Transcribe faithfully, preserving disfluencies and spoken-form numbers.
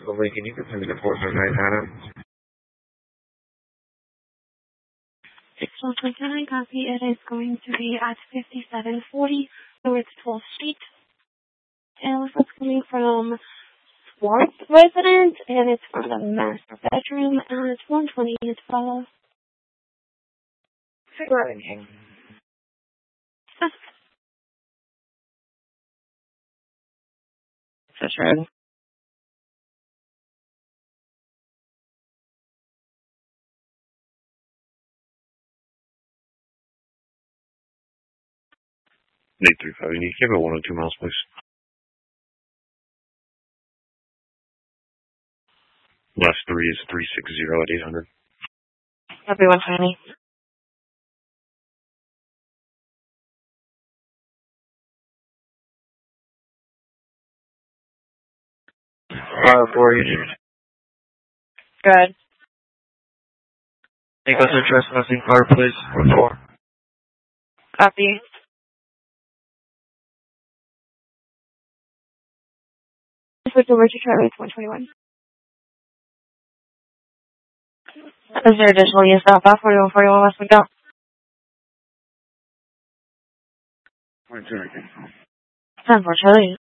Lovely. Can you confirm the port for night, Hannah? six one three nine, copy. It is going to be at fifty-seven forty North twelfth Street. And it's coming from Swartz residence, and it's from the master bedroom, and it's one twenty as follows. Figuring. For sure. eight three five, you need to give it one oh two miles, please. Last three is three six zero at eight hundred. Copy one twenty. Uh, four agent. Good. Take us a trespassing car, please. One four. Copy. Switch over to Charlie one twenty-one. Is there additional use stop off forty-one forty-one West McDowell? One two again. ten for Charlie.